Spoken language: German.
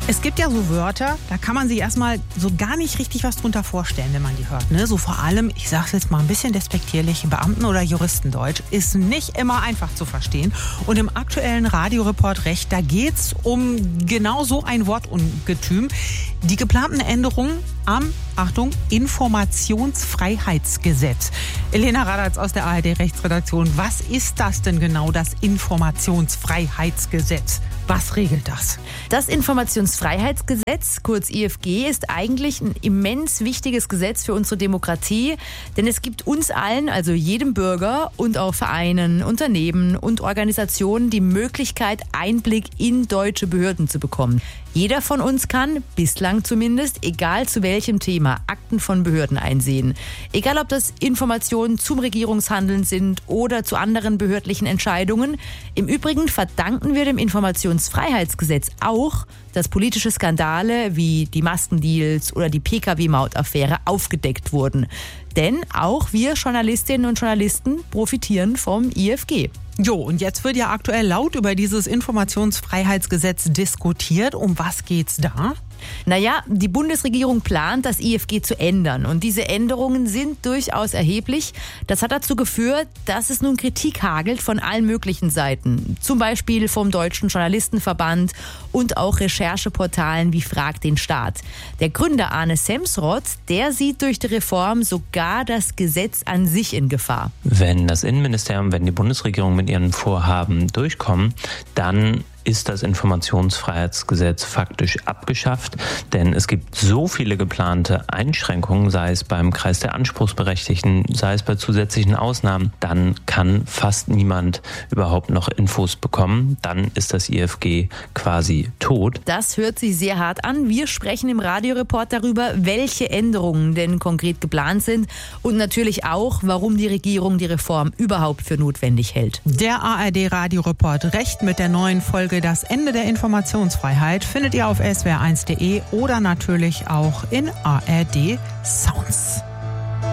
Es gibt ja so Wörter, da kann man sich erstmal so gar nicht richtig was drunter vorstellen, wenn man die hört. Ne? So vor allem, ich sag's jetzt mal ein bisschen despektierlich, Beamten- oder Juristendeutsch ist nicht immer einfach zu verstehen. Und im aktuellen Radioreport Recht, da geht's um genau so ein Wortungetüm. Die geplanten Änderungen am, Achtung, Informationsfreiheitsgesetz. Elena Radatz aus der ARD-Rechtsredaktion. Was ist das denn genau, das Informationsfreiheitsgesetz? Was regelt das? Das Informationsfreiheitsgesetz, kurz IFG, ist eigentlich ein immens wichtiges Gesetz für unsere Demokratie. Denn es gibt uns allen, also jedem Bürger und auch Vereinen, Unternehmen und Organisationen, die Möglichkeit, Einblick in deutsche Behörden zu bekommen. Jeder von uns kann, bislang zumindest, egal zu welchem Thema, Akten von Behörden einsehen. Egal, ob das Informationen zum Regierungshandeln sind oder zu anderen behördlichen Entscheidungen. Im Übrigen verdanken wir dem Informationsfreiheitsgesetz auch, dass politische Skandale wie die Maskendeals oder die Pkw-Maut-Affäre aufgedeckt wurden. Denn auch wir Journalistinnen und Journalisten profitieren vom IFG. Jo, und jetzt wird ja aktuell laut über dieses Informationsfreiheitsgesetz diskutiert. Um was geht's da? Naja, die Bundesregierung plant, das IFG zu ändern. Und diese Änderungen sind durchaus erheblich. Das hat dazu geführt, dass es nun Kritik hagelt von allen möglichen Seiten. Zum Beispiel vom Deutschen Journalistenverband und auch Rechercheportalen wie Frag den Staat. Der Gründer Arne Semsrott, der sieht durch die Reform sogar das Gesetz an sich in Gefahr. Wenn das Innenministerium, wenn die Bundesregierung mit ihren Vorhaben durchkommen, dann ist das Informationsfreiheitsgesetz faktisch abgeschafft, denn es gibt so viele geplante Einschränkungen, sei es beim Kreis der Anspruchsberechtigten, sei es bei zusätzlichen Ausnahmen, dann kann fast niemand überhaupt noch Infos bekommen. Dann ist das IFG quasi tot. Das hört sich sehr hart an. Wir sprechen im Radioreport darüber, welche Änderungen denn konkret geplant sind und natürlich auch, warum die Regierung die Reform überhaupt für notwendig hält. Der ARD-Radioreport Recht mit der neuen Folge Das Ende der Informationsfreiheit findet ihr auf swr1.de oder natürlich auch in ARD Sounds.